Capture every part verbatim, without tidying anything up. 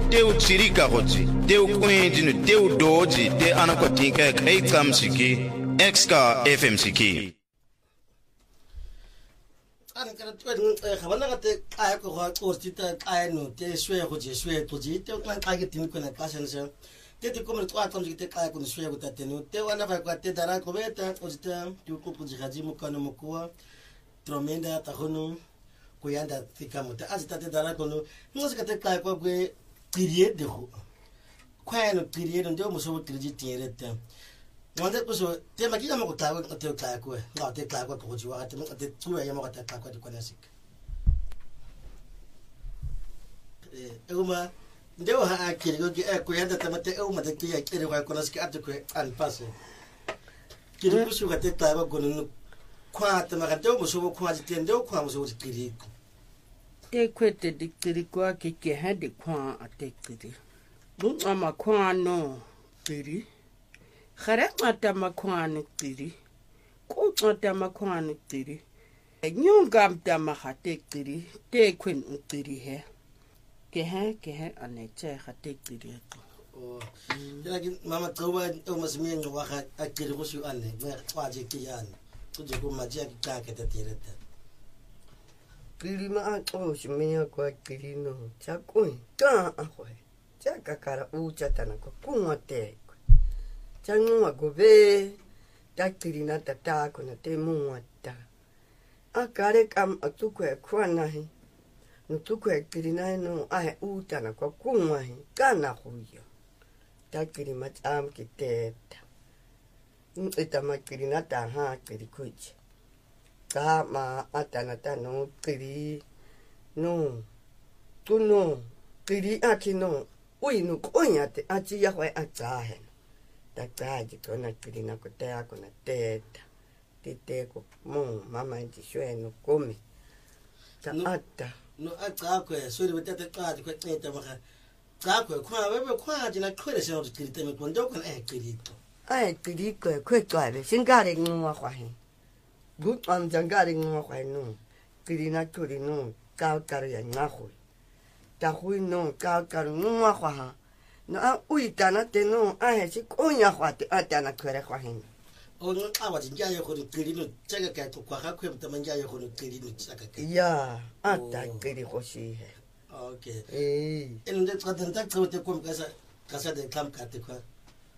teu chirika goji teu kwendinu teu doji te anakotinka kai kamsiki exka F M siki ana kana twen khabana kate ay ko ko tita ay no te shwe goji shwe toji te kan ka gitin ko na kasan sa te te kommer to atam te ka ko shwe gota te no te wana fa ko te dara ko beta o tita tu ko puji haji mo kana mo ko tromenda ta hono ko yanda tika mo te azita te dara ko no ngo se kate ka ko gwe period de ko kwa no period ndo mo so kiriji tiere te wanda ko so te makina mo ko ta ko te ka ko nga te ka ko ko jiwa te mo te tuwa ya mo ka ta ko te ko nasik eh uma ndewa ha akiri ko e ko yanda te mate e uma te ki ya kire ko ko nasik at ko an passe kiri ko so ka te ta ko no kwa te ma ka te mo so ko ji te ndo kwa mo so kiri te kwete de kiri ko ke ke ha de kwa ate kiri bu ama kwa no kiri khare mata makhwane kiri ku mata makhwane kiri nyunga mta mahate kiri te kwen kiri he ke he ke he ane che khate kiri oh lagi mama toba o masmi ngo wa akiri ko su ane me kwaje kiyan to je ko maji ka ka te tireta kiri ma o shimenya kwa kiri no cha ko ta ahwe cha kakara u cha tanako kungote Changwa gobe takiri na tata ko na te muata akare kam atukwe kwana hi nutukwe kiri na no ai uta na kwa kunwa hi kana huyo takiri matam kiteta ita makiri na ta ha kiri kuchi kama atana ta no kiri no tu no kiri akino uinu konyate achi ya hwe achahe tataji kona kiri na kotea kona teta tete ko mo mama nti shwe no komi ta ata no ata ko so ri tete ka ko teta maka ka ko kwa bebe kwa ji na kwere se no kiri teme ko ndo ko e kiri to ai kiri ko ko kwa be singare ngwa kwa hin bu am jangare ngwa kwa no kiri na kiri no ka ka ya ngaho ta hui no ka ka ngwa kwa no uitana te no ai si konya kwate atana kwere kwa hin o no awa jinja ye ko kiri no tsaka ka to kwa ka kwem tamanja ye ko kiri no tsaka ka ya ata kiri ko shi he okay eh en de tsaka ta ko te kom kasa kasa de kam ka te kwa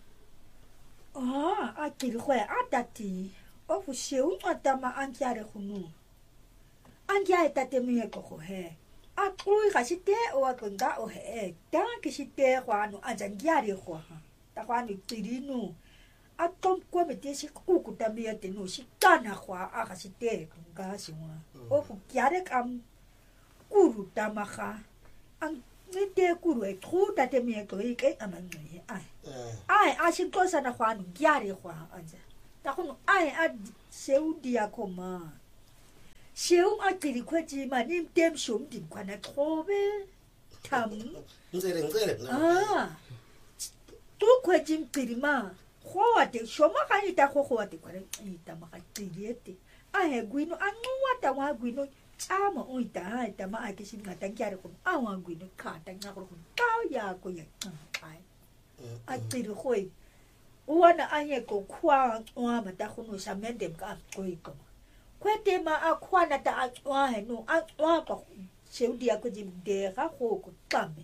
ah akiri ko atati o fu sheu atama ankiare khunu ankiare tate mi ko ko he a kui ga site o a konga o he ta ki site kwa no a jangiari kwa ta kwa ni tirinu a tom ko me te si ku ku ta me te no si kana kwa a ga site konga si wa o fu kiare kam kuru ta maha an ni te kuru e tru ta te me ko i ke aman ni ai ai a si ko sa na kwa no giari kwa anja ta ko ai a seudia koma Sheu akiri kwa jima ni mtem shom din kwa na trobe tam nzere nzere ah tu kwa jim kirima kwa te shoma ka ita kwa kwa te kwa ita maka tiriete a he guino anwa ta wa guino chama o ita ha ita ma akisi ngata ngiare ko a wa guino ka ta nya ko ta ya ko ya kai akiri khoi uana anye ko kwa wa mata khono sa mendem ka ko iko kwete ma akwana ta atwa he no atwa ko seudia ko jimde ga go ko tame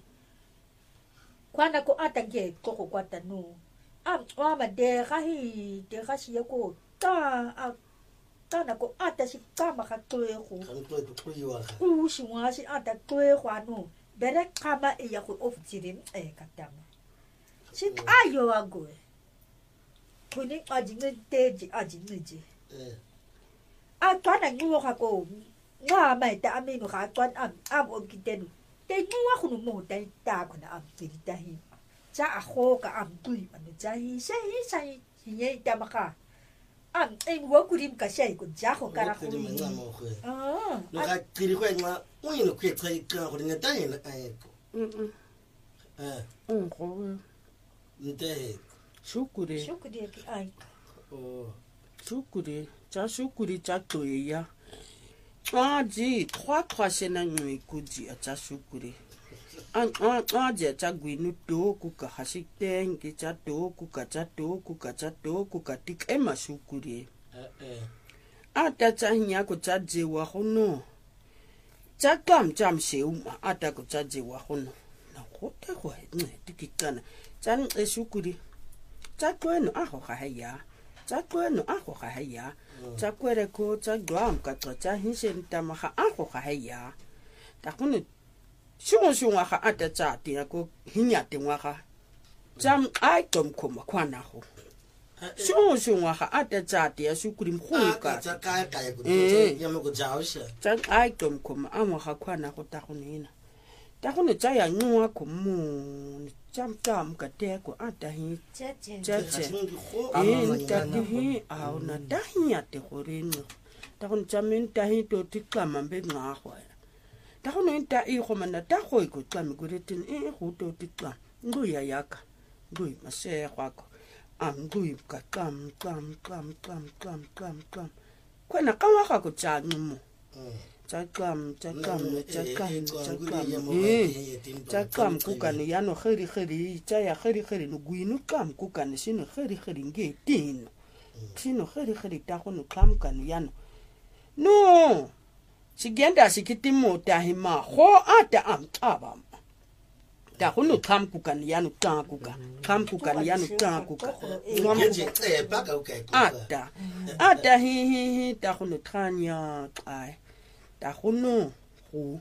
kwana ko atange ko ko kwata no atwa ma de ga hi de ga si ko ta a ta na ko ata si kama ka tloe go kan to to ku yiwa u si wa si ata tloe go no bere kama e ya go oftirin e katama si ayo ago kuni ajinge teji ajinge eh atwana ngiwo ga ko nga mai ta amino ga twan am am o kitenu te ngiwa go no mo ta ta ko na am kirita hi cha a go ka am tui anu cha hi se hi sa hi ye ta maka am e wo kurim ka sai ko ja go kara go ah no ga kiri ko ma o yino ke kai ka go ne ta yin ai ko mm eh mm ko nte shukuri shukuri ki ai oh shukuri cha shukuri cha toya ah ji trois trois sena ngwe kudi cha shukuri an a a je tsa gwinu toku ka hasiteng ke tsa toku ka tsa toku ka tsa toku ka tik e masukuri a ta tsa hinya ko tsa jewa go no tsa kam jam seuma a ta ko tsa jewa go no na go te go ne tikikana tsa e sukuri tsa kweno a go ga ya tsa kweno a go ga ya tsa kwere ko tsa dwam ka tsa hisenta maga a go ga ya ta go ne shungu shungu ga ata tsa tia ko hinya tengwa ga jam ai tom koma kwana go shungu shungu ga ata tsa tia sukuri mkhuka tsa ka ka ya go ya mo go jaosha tsa ai tom koma amwa ga kwana go ta go nena ta go ne tsa ya nwa ko mu jam tam ka te ko ata hi tse tse tse tse e ta ti hi a ona ta hinya te go reno ta go tsa men ta hi to ti klama mbe nga go ta go nta e go mana ta go go tlame go retin e go to ti tla ngo ya yaka ngo mase gwako am ngo ka kam kam kam kam kam kam kam kwena ka wa ga go tsa nmo tsa kam tsa kam tsa kam tsa kam e tsa kam ku ka ne ya no khiri khiri tsa ya khiri khiri no guinu kam ku ka ne sino khiri khiri nge tino sino khiri khiri ta go no kam ka ne ya no no sigenda sikitimo ta hima ho ata am taba ta hunu kam kukan yanu ta kuka kam kukan yanu ta kuka ata ata hi hi hi ta hunu tranya ai ta hunu hu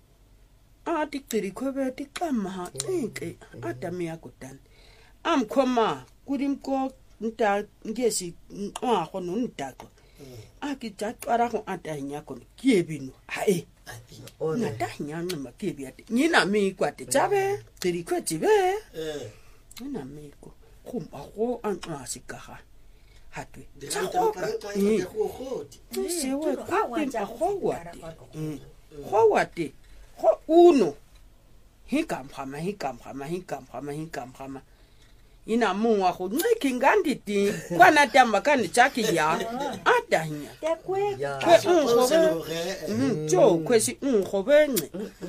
ati kiri kobe ti kama nke ata mi akutan am koma kudim ko nta ngesi a ho no ntako aki tsara go atanya ko kiebino hae ona tanya no makiebi ate nyina me kwate tsabe tiri kwetse be eh na me ko khumba go antwa sikaga hatwe tsa ka ka go go se we ka wa tsa go wate go wate go uno hikam khama hikam khama hikam khama hikam khama ina muwa go nqiki nganditi kwana tamba kani tsaki ya atanya te kwe kwe ungobe jo kwesi ungobenge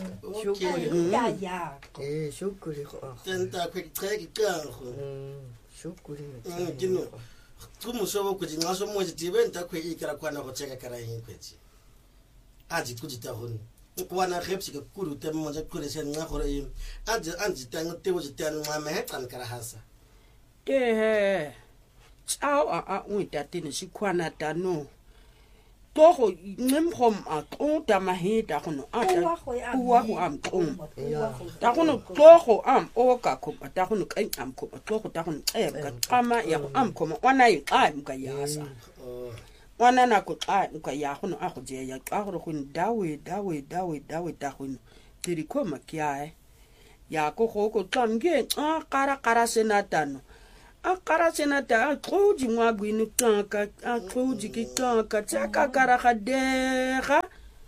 ya ya eh shukuri go tenta kwe tseki ka go shukuri kino kumu sobo kuti ngaso mo tibe nta kwe ikara kwana go tseka kara yin kwetsi aji kuti ta hon kwana khepsi ke kuru te mo ja kure sen nga gore yin aji anji tang te wo jitan ma me tan kara hasa ke tsao a a uita tene sikwana tano toho nemhom a tonta mahita gono ata uwa go am tom ta gono toho am o ka ko ta gono kai am ko toho ta gono e ka kama ya go am ko wana yi ai mka yasa wana na ko ai mka ya gono a go je ya ka go go dawe dawe dawe dawe ta gono tiri ko makiae ya ko go ko tlange a kara kara senatano a kara senata a tloji ngwa gwinu tanka a tloji ki tanka tsaka kara ga dega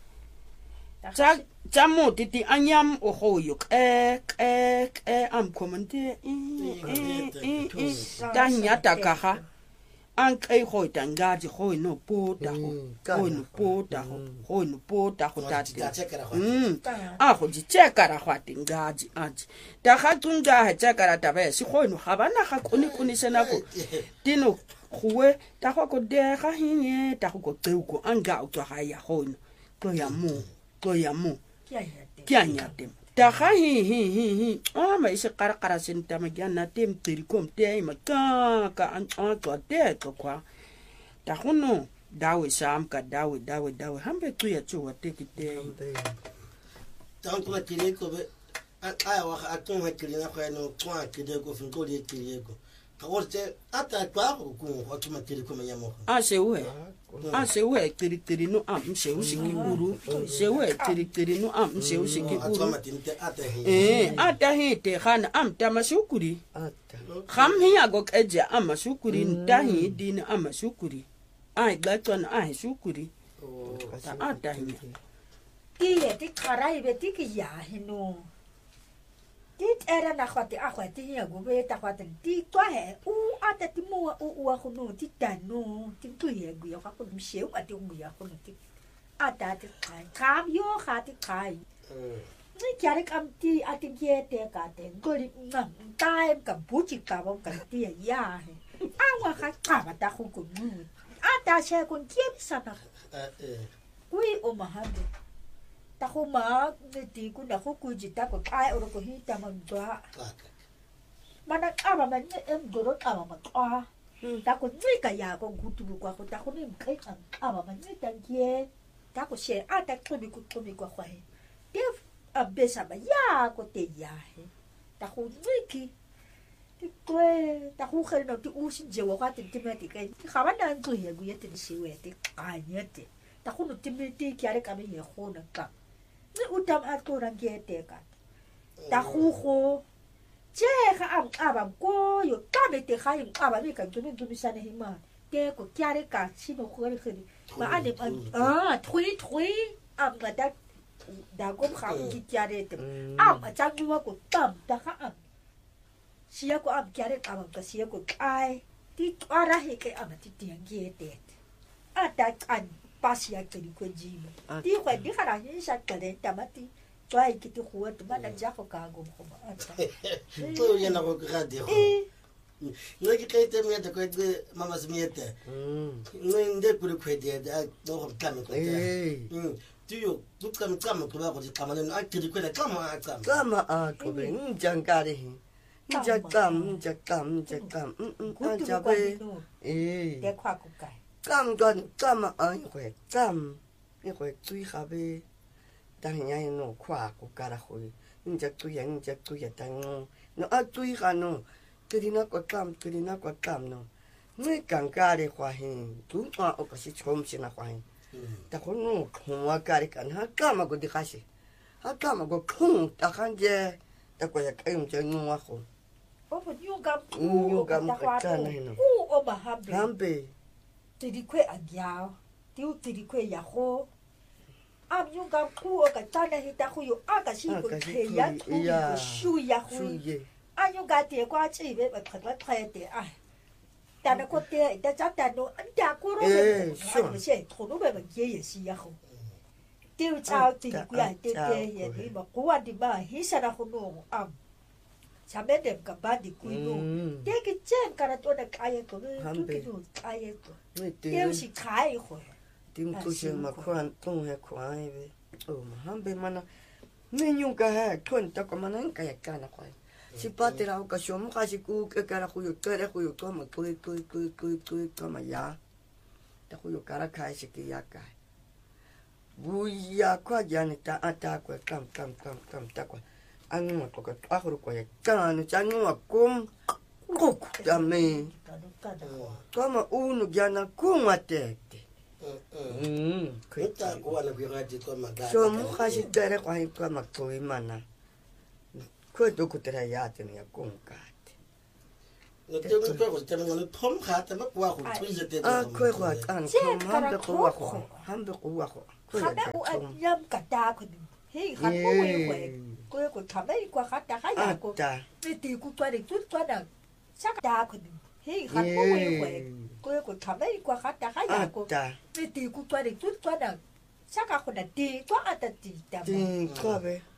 tsa tsa mo titi anyam o go yo ke ke ke am komante e ta nyata ka ga an kai go tanga ji go no pota go no pota go no pota go ta mm a go ji tseka ra go tingaji aji ta ga tunga ha tseka ra ta ba si go no ga bana ga koni koni sena go tino gowe ta go go de ga hinye ta go go tseuko anga o tswa ga ya go no to ya mo to ya mo kya nyate ta ga hi hi hi hi a ma ise kara kara senta ma gya na tem tiri kom te ma ka ka an a to te to kwa ta hono dawe sam ka dawe dawe dawe hambe tu ya tu te ki te tan ko kire ko be a wa a ton ha kire na ko no kwa kire ko fin ko le kire ko ka orte ata kwa ko ko ko tu ma kire ko ma yamo a se we a se we tiri tiri no am se u siki uru se we tiri tiri no am se u siki uru eh ata hi te khana am ta masukuri kham hi ya go keja am masukuri ndahi din am masukuri ai gatwan ai sukuri ta ata hi ti ye ti khara ibe ti ki ya hino ti era na khwati a khwati ya go be ta khwati ti twa he u ata ti mo u u go no ti tano ti tu ye go ya go msheu ati go ya go ti ata ti khai kham yo kha ti khai นี่แกได้คำที่อาทิตย์เย็นเตะกันเตะก็เลยนั่งตายกับผู้จิกกับกันเตะยาอ้าวว่าค่ะข้ามาตาคุณกุนมืออาตาเชคุณเทียบสันนะกุยโอมาฮันเดตาคุณมาในตีคุณตาคุณกุยจิตตาก็ตายโอรกุฮิตามันตัวมันนั่งอาบมันเนี่ยเอ็มโดรอาบมันตัวตาคุณไม่กายาก็กุตุบุกว่าคุณตาคุณนี่มันใครอันอาบมันเนี่ยตังเย่ตาคุณเชอาตาคุณมีกุตุมีกว่าใครเดี๋ยวอาเบสามายาก็เตยาเฮตาคุณไม่คีที่กล้วยตาคุณเคยนอนที่อู่สิเจ้าว่าที่ที่ไม่ที่ใครข้ามันนั่งตัวเหี้ยกูยัดที่สิเวที่กายเนี่ยที่ตาคุณนอนที่ไม่ที่แกได้กันไม่เหี้ยโคนักกับนี่อุตมะตัวรังเกียจเตะกันตาคุณโคเจ้ข้าอ่ำอาบังก็อยู่ก้าไม่เตะข้าอยู่อาบังไม่กันจนจนไม่สันหิมะเตะก็แกได้กันชิโนคุยเลยคือมาอันนี้มันอ่าถุยถุยอ่ำก็ได้ดาก้มขาที่แกได้เต็มอ่ำอาจารย์ว่าก็ต่ำแต่ข้าอ่ำเสียก็อ่ำแกได้อ่ำก็เสียก็ไอที่อะไรให้แกอ่ำที่เตียงเกียเตะอ่ะแต่อันภาษาตัวนี้คนจีนที่คนที่ขนาดนี้สักกันเลยแต่มาที่ตัวไอ้คิดหัวตัวมันจะจับกางกงเข้ามาอ่ะตัวยันเราก็กระดิ่งนี่ก็แค่เต็มยันแต่ก็ได้มามาสมีเตะนี่เด็กคนคุยเดียดต้องทำกันมันก็ได้ที่อยู่ทุกกันกันมันก็ว่าก็จะทำอะไรอ่ะคิดคุยได้กันมากันกันมาอ่ะก็เป็นจังการเลยจะกันจะกันจะกันอืมอืมอ่ะจะไปเอ๊ะเด็กขวากุไก่กันกันกันมาอ่ะอีกคนกันอีกคนตุยขาไป但係有人跨過家啦去，你只對人，你只對人等我，你啊對下喏，佢哋那個咁，佢哋那個咁喏，你更加的發現，都話我個是從前那發現，但係我空話家的กัน，佢咁啊個啲開始，佢咁啊個空，但係啫，但係佢用咗我話好， 我們用咁，用咁個真係喏，我嘛喊俾， 喊俾， 自己佢阿搖，丟自己佢也好。啊，用咁苦個真係去打開有啊個是個氣呀，苦個水呀開，啊用個地瓜子俾咪拍拍拍的啊，但係個地但係但係我打過咯，啊有些頭都咪咪嘢也是呀好，丟炒地瓜丟啲嘢你咪古話啲嘛，起實啊好濃啊，上面點個把啲鬼濃，啲個正個啦做得開一個，做個做開一個，丟是開一回。 tim tu se ma kwan tung he kwai be o ma hambe mana me nyung ka ha kon ta ko mana ka ya kana kwai si pate ra ka shom ka si ku ka kara ku yo kara ku yo to ma ku ku ku ku ku to ma ya ta ku yo kara kai si ki ya kai bu ya kwa ya ni ta ata ko kam kam kam kam ta ko anu ma ko ka ahuru ko ya kana cha nu ma kum ku ta me to ma unu ya na ku ma te 嗯，佢大個話你佢係啲個物件。 所以我開始對咧關於個物對嘛呐，佢都覺得係呀，真係有公價的。 我對我對我對我哋通下，但係我話推着啲。 啊，佢話按通，hann be kuwa ko，hann be kuwa ko。 hắn đã u ăn yam cả đa của mình, hey hắn có quay quay, quay quay thầm ấy qua hắn đã hay là cô, vì tỷ cô quay được chút quay được, sắc đa của mình, hey hắn có quay quay. Cô cô thầm ấy qua khát đã hay là cô vì tỷ cô qua được chút qua được chắc là cô đã tỷ quá à đã tỷ tỷ qua về